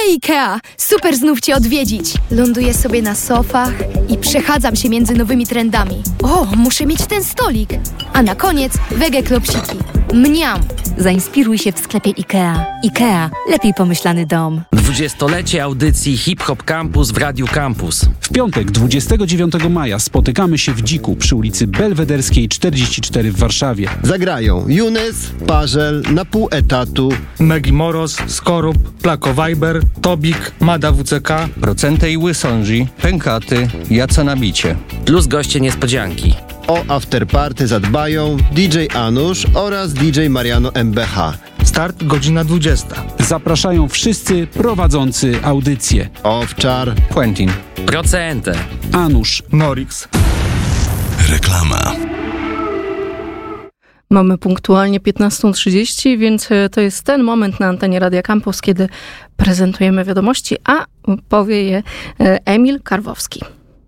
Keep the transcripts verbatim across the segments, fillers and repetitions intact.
Hej Ikea! Super znów Cię odwiedzić! Ląduję sobie na sofach i przechadzam się między nowymi trendami. O, muszę mieć ten stolik! A na koniec wege klopsiki. Mniam! Zainspiruj się w sklepie Ikea. Ikea. Lepiej pomyślany dom. Dwudziestolecie audycji Hip Hop Campus w Radiu Campus. W piątek, dwudziestego dziewiątego maja spotykamy się w Dziku przy ulicy Belwederskiej czterdzieści cztery w Warszawie. Zagrają Younes, Parzel, Na pół etatu, Megi Moros, Skorup, Plako Viber, Tobik, Mada W C K, Procente i Łysądzi, Pękaty, Jaca na bicie. Plus goście niespodzianki. O afterparty zadbają D J Anusz oraz D J Mariano M B H. Start godzina dwudziesta. Zapraszają wszyscy prowadzący audycję. Owczar, Quentin, Procente, Anusz, Norix. Reklama. Mamy punktualnie piętnasta trzydzieści, więc to jest ten moment na antenie Radia Campus, kiedy prezentujemy wiadomości, a powie je Emil Karwowski.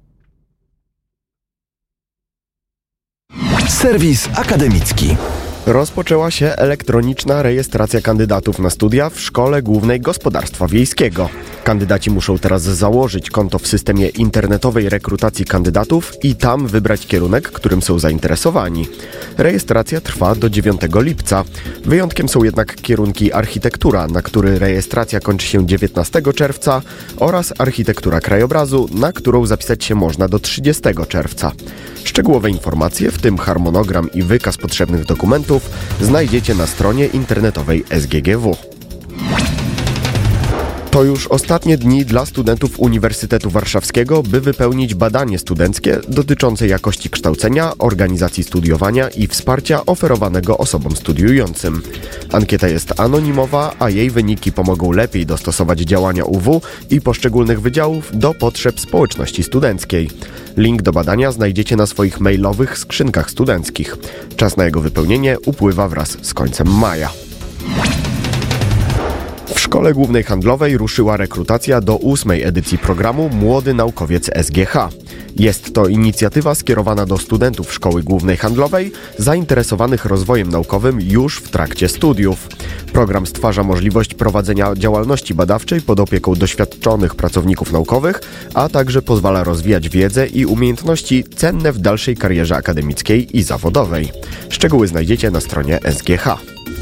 Serwis akademicki. Rozpoczęła się elektroniczna rejestracja kandydatów na studia w Szkole Głównej Gospodarstwa Wiejskiego. Kandydaci muszą teraz założyć konto w systemie internetowej rekrutacji kandydatów i tam wybrać kierunek, którym są zainteresowani. Rejestracja trwa do dziewiątego lipca. Wyjątkiem są jednak kierunki architektura, na który rejestracja kończy się dziewiętnastego czerwca, oraz architektura krajobrazu, na którą zapisać się można do trzydziestego czerwca. Szczegółowe informacje, w tym harmonogram i wykaz potrzebnych dokumentów, znajdziecie na stronie internetowej S G G W. To już ostatnie dni dla studentów Uniwersytetu Warszawskiego, by wypełnić badanie studenckie dotyczące jakości kształcenia, organizacji studiowania i wsparcia oferowanego osobom studiującym. Ankieta jest anonimowa, a jej wyniki pomogą lepiej dostosować działania U W i poszczególnych wydziałów do potrzeb społeczności studenckiej. Link do badania znajdziecie na swoich mailowych skrzynkach studenckich. Czas na jego wypełnienie upływa wraz z końcem maja. W Szkole Głównej Handlowej ruszyła rekrutacja do ósmej edycji programu Młody Naukowiec S G H. Jest to inicjatywa skierowana do studentów Szkoły Głównej Handlowej zainteresowanych rozwojem naukowym już w trakcie studiów. Program stwarza możliwość prowadzenia działalności badawczej pod opieką doświadczonych pracowników naukowych, a także pozwala rozwijać wiedzę i umiejętności cenne w dalszej karierze akademickiej i zawodowej. Szczegóły znajdziecie na stronie S G H.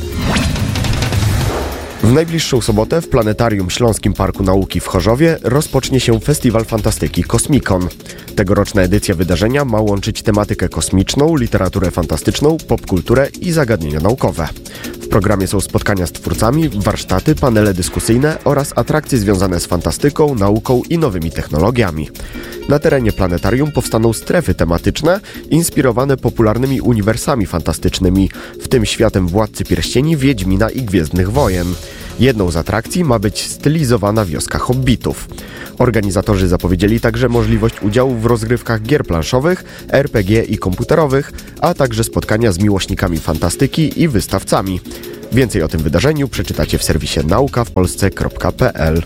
W najbliższą sobotę w Planetarium Śląskim Parku Nauki w Chorzowie rozpocznie się Festiwal Fantastyki Kosmikon. Tegoroczna edycja wydarzenia ma łączyć tematykę kosmiczną, literaturę fantastyczną, popkulturę i zagadnienia naukowe. W programie są spotkania z twórcami, warsztaty, panele dyskusyjne oraz atrakcje związane z fantastyką, nauką i nowymi technologiami. Na terenie planetarium powstaną strefy tematyczne inspirowane popularnymi uniwersami fantastycznymi, w tym światem Władcy Pierścieni, Wiedźmina i Gwiezdnych Wojen. Jedną z atrakcji ma być stylizowana wioska hobbitów. Organizatorzy zapowiedzieli także możliwość udziału w rozgrywkach gier planszowych, R P G i komputerowych, a także spotkania z miłośnikami fantastyki i wystawcami. Więcej o tym wydarzeniu przeczytacie w serwisie nauka w polsce kropka p l.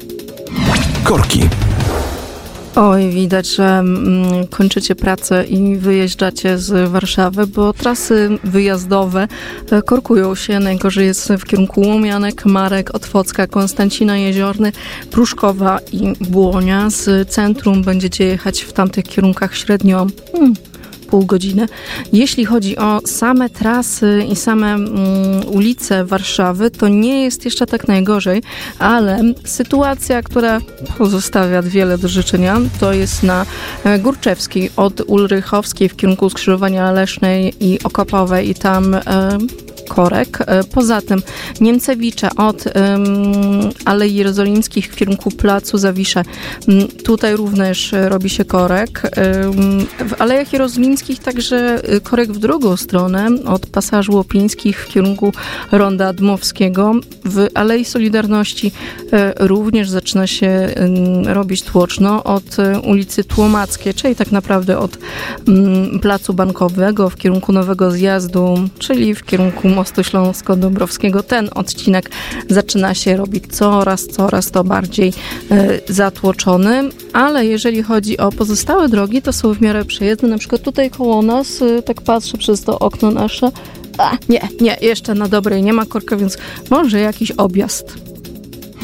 Korki. Oj, widać, że mm, kończycie pracę i wyjeżdżacie z Warszawy, bo trasy wyjazdowe e, korkują się. Najgorzej jest w kierunku Łomianek, Marek, Otwocka, Konstancina Jeziorny, Pruszkowa i Błonia. Z centrum będziecie jechać w tamtych kierunkach średnio hmm, pół godziny. Jeśli chodzi o same trasy i same mm, ulice Warszawy, to nie jest jeszcze tak najgorzej, ale sytuacja, która pozostawia wiele do życzenia, to jest na Górczewskiej od Ulrychowskiej w kierunku skrzyżowania Lesznej i Okopowej i tam e, korek. Poza tym Niemcewicze od um, Alei Jerozolimskich w kierunku Placu Zawisze. Tutaj również robi się korek. Um, w Alejach Jerozolimskich także korek w drugą stronę od Pasażu Łopińskich w kierunku Ronda Dmowskiego. W Alei Solidarności e, również zaczyna się um, robić tłoczno od e, ulicy Tłomackiej, czyli tak naprawdę od um, Placu Bankowego w kierunku Nowego Zjazdu, czyli w kierunku Mostu Śląsko-Dąbrowskiego. Ten odcinek zaczyna się robić coraz, coraz to bardziej e, zatłoczony, ale jeżeli chodzi o pozostałe drogi, to są w miarę przejezdne. Na przykład tutaj koło nas, e, tak patrzę przez to okno nasze, a nie, nie, jeszcze na dobrej nie ma korka, więc może jakiś objazd.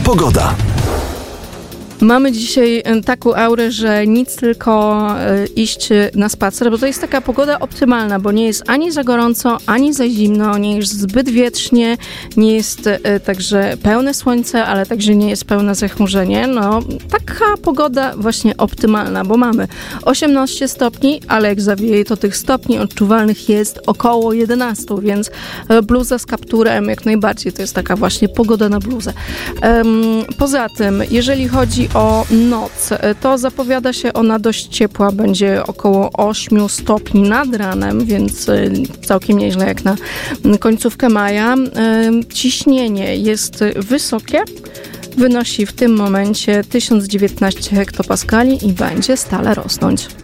Pogoda. Mamy dzisiaj taką aurę, że nic, tylko iść na spacer, bo to jest taka pogoda optymalna, bo nie jest ani za gorąco, ani za zimno, nie jest zbyt wietrznie, nie jest także pełne słońce, ale także nie jest pełne zachmurzenie. No, taka pogoda właśnie optymalna, bo mamy osiemnaście stopni, ale jak zawieje, to tych stopni odczuwalnych jest około jedenaście, więc bluza z kapturem jak najbardziej to jest taka właśnie pogoda na bluzę. Poza tym, jeżeli chodzi o noc, to zapowiada się ona dość ciepła, będzie około osiem stopni nad ranem, więc całkiem nieźle jak na końcówkę maja. Ciśnienie jest wysokie, wynosi w tym momencie tysiąc dziewiętnaście hektopaskali i będzie stale rosnąć.